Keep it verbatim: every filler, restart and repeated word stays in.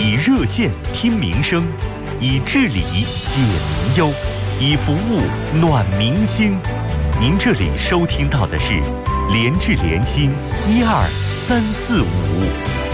以热线听民生，以治理解民忧，以服务暖民心。您这里收听到的是联治联心一二三四五。